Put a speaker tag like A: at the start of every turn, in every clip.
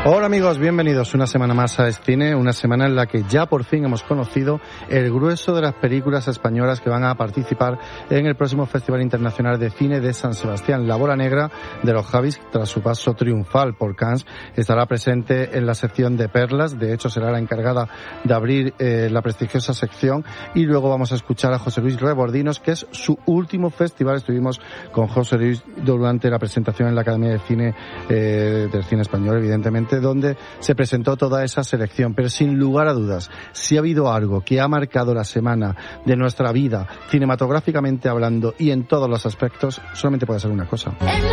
A: Hola amigos, bienvenidos una semana más a Escine, una semana en la que ya por fin hemos conocido el grueso de las películas españolas que van a participar en el próximo Festival Internacional de Cine de San Sebastián. La Bola Negra de los Javis, tras su paso triunfal por Cannes, estará presente en la sección de Perlas, de hecho será la encargada de abrir la prestigiosa sección, y luego vamos a escuchar a José Luis Rebordinos, que es su último festival. Estuvimos con José Luis durante la presentación en la Academia de Cine del Cine Español, evidentemente, donde se presentó toda esa selección. Pero sin lugar a dudas, si ha habido algo que ha marcado la semana de nuestra vida, cinematográficamente hablando y en todos los aspectos, solamente puede ser una cosa.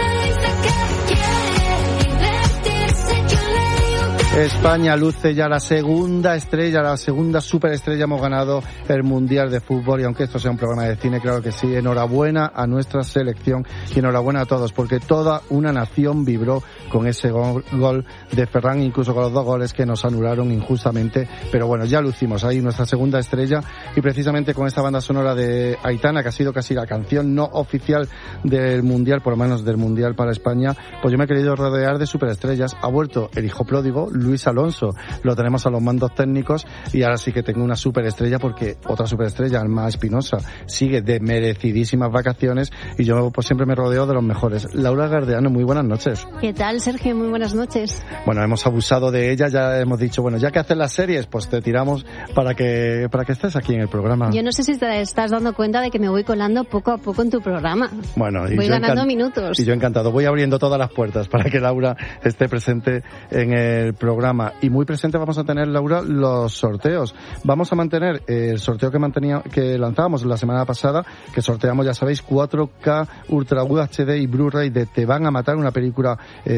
A: España luce ya la segunda estrella, la segunda superestrella. Hemos ganado el Mundial de Fútbol, y aunque esto sea un programa de cine, claro que sí, enhorabuena a nuestra selección y enhorabuena a todos, porque toda una nación vibró con ese gol de Ferran, incluso con los 2 goles que nos anularon injustamente. Pero bueno, ya lucimos ahí nuestra segunda estrella, y precisamente con esta banda sonora de Aitana, que ha sido casi la canción no oficial del Mundial, por lo menos del Mundial para España, pues yo me he querido rodear de superestrellas. Ha vuelto el hijo pródigo, Luis Alonso, lo tenemos a los mandos técnicos, y ahora sí que tengo una superestrella, porque otra superestrella, Alma Espinosa, sigue de merecidísimas vacaciones, y yo pues siempre me rodeo de los mejores. Laura Gardeano, muy buenas noches.
B: ¿Qué tal, Sergio? Muy buenas noches.
A: Bueno, hemos abusado de ella, ya hemos dicho, bueno, ya que haces las series, pues te tiramos para que estés aquí en el programa.
B: Yo no sé si te estás dando cuenta de que me voy colando poco a poco en tu programa.
A: Bueno,
B: voy ganando minutos.
A: Y yo encantado, voy abriendo todas las puertas para que Laura esté presente en el programa. Y muy presente vamos a tener, Laura, los sorteos. Vamos a mantener el sorteo que lanzábamos la semana pasada, que sorteamos, ya sabéis, 4K Ultra HD y Blu-ray de Te van a matar, una película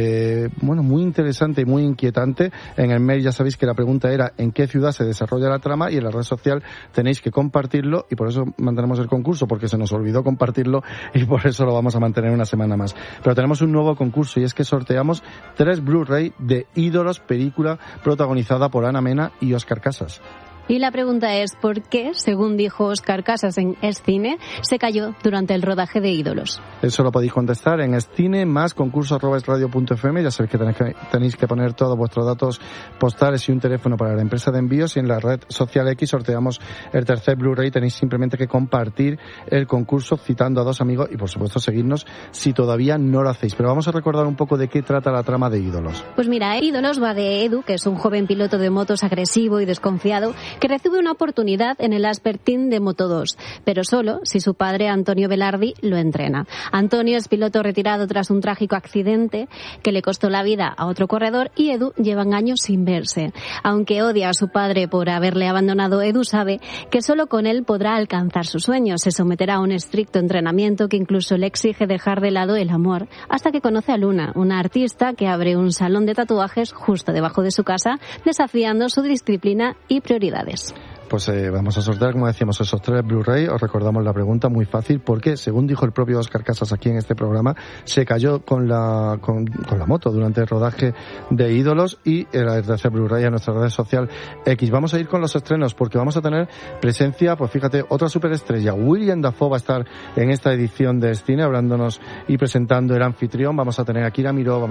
A: muy interesante y muy inquietante. En el mail ya sabéis que la pregunta era en qué ciudad se desarrolla la trama, y en la red social tenéis que compartirlo, y por eso mantenemos el concurso, porque se nos olvidó compartirlo, y por eso lo vamos a mantener una semana más. Pero tenemos un nuevo concurso, y es que sorteamos 3 Blu-ray de Ídolos, película protagonizada por Ana Mena y Óscar Casas.
B: Y la pregunta es, ¿por qué, según dijo Óscar Casas en Escine, se cayó durante el rodaje de Ídolos?
A: Eso lo podéis contestar en Escine más concurso@esradio.fm. Ya sabéis que tenéis que poner todos vuestros datos postales y un teléfono para la empresa de envíos, y en la red social X sorteamos el tercer Blu-ray. Tenéis simplemente que compartir el concurso citando a 2 amigos y, por supuesto, seguirnos si todavía no lo hacéis. Pero vamos a recordar un poco de qué trata la trama de Ídolos.
B: Pues mira, Ídolos va de Edu, que es un joven piloto de motos agresivo y desconfiado, que recibe una oportunidad en el Asper Team de Moto2, pero solo si su padre, Antonio Velardi, lo entrena. Antonio es piloto retirado tras un trágico accidente que le costó la vida a otro corredor, y Edu llevan años sin verse. Aunque odia a su padre por haberle abandonado, Edu sabe que solo con él podrá alcanzar sus sueños. Se someterá a un estricto entrenamiento que incluso le exige dejar de lado el amor, hasta que conoce a Luna, una artista que abre un salón de tatuajes justo debajo de su casa, desafiando su disciplina y prioridades.
A: Pues vamos a sortear, como decíamos, esos 3 Blu-ray. Os recordamos la pregunta, muy fácil, porque según dijo el propio Óscar Casas aquí en este programa, se cayó con la moto durante el rodaje de Ídolos, y el tercer Blu-ray a nuestra red social X. Vamos a ir con los estrenos, porque vamos a tener presencia, pues fíjate, otra superestrella. William Dafoe va a estar en esta edición de Escine hablándonos y presentando El anfitrión. Vamos a tener a Kira Miró,